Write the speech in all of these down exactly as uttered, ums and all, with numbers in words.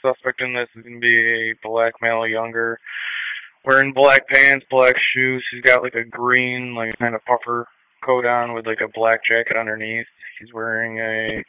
suspect in this is going to be a black male, younger, wearing black pants, black shoes. He's got like a green, like kind of puffer coat on with like a black jacket underneath. He's wearing a,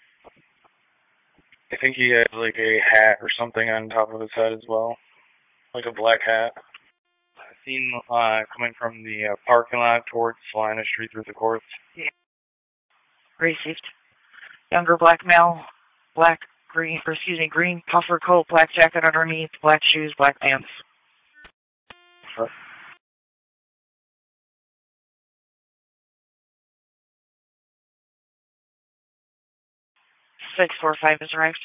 I think he has like a hat or something on top of his head as well, like a black hat. Seen uh, coming from the uh, parking lot towards Salina Street through the courts. Yeah. Received. Younger black male, black, green, or excuse me, green puffer coat, black jacket underneath, black shoes, black pants. Sure. six four five has arrived.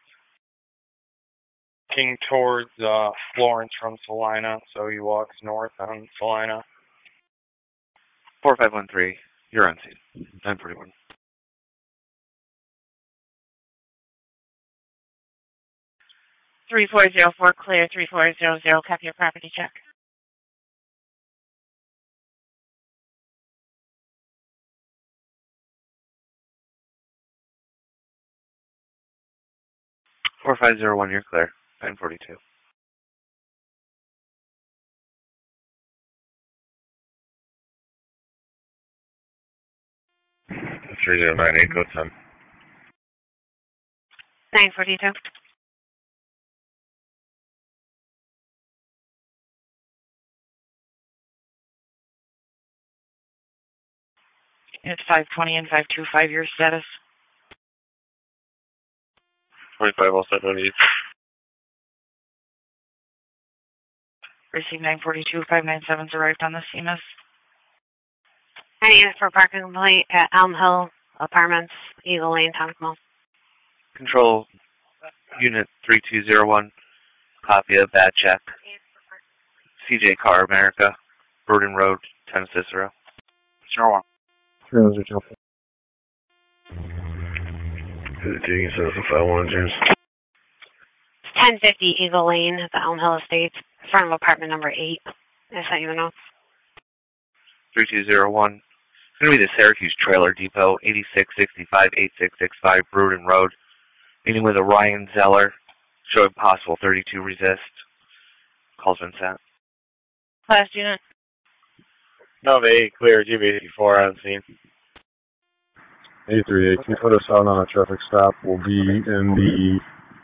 King towards uh, Florence from Salina, so he walks north on Salina. four five one three, you're on scene. nine forty-one. three four zero four clear, three four zero zero, copy your property check. four five zero one, you're clear. nine forty-two. three zero nine eight, go ten. nine forty-two. It's five twenty and five two five, your status. twenty-five, all set, no need. Receive nine forty-two, five nine seven's arrived on the scene. I need it for parking complaint at Elm Hill Apartments, Eagle Lane, Thomas Mall. Control Unit three two zero one, copy of bad check. C J Car America, Burden Road, ten Cicero. zero one. zero zero. James says the file one, James. ten fifty Eagle Lane at the Elm Hill Estates, in front of apartment number eight. I sent you the notes. three two zero one. It's going to be the Syracuse Trailer Depot, eighty-six sixty-five, eighty-six sixty-five, Bruden Road. Meeting with a Ryan Zeller, showing possible thirty-two resist. Call's been sent. Last unit. Nova eight, clear, G B eighty-four on scene. eight three eight, can you put us out on a traffic stop? We'll be in the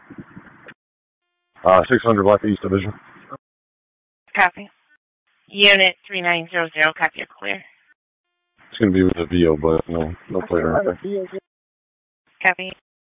uh, six hundred Block East Division. Copy. Unit three nine zero zero, copy, you're clear. It's going to be with a V O, but no, no plate or anything. Copy.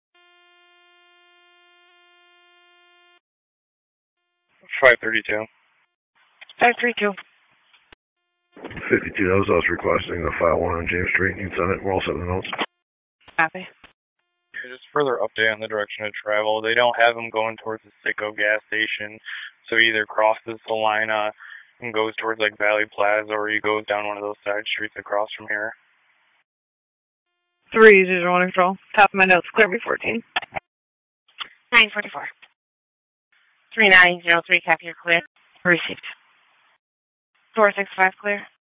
five thirty-two. five three two. fifty-two, that was us requesting the file one on James Street. You can send it. We're all set with the notes. Copy. Just further update on the direction of travel. They don't have him going towards the Sicko gas station, so he either crosses Salina and goes towards like Valley Plaza, or he goes down one of those side streets across from here. three zero one control. Top of my notes, clear B fourteen. nine forty-four. three nine zero three, copy, you're clear. Received. four six five, clear.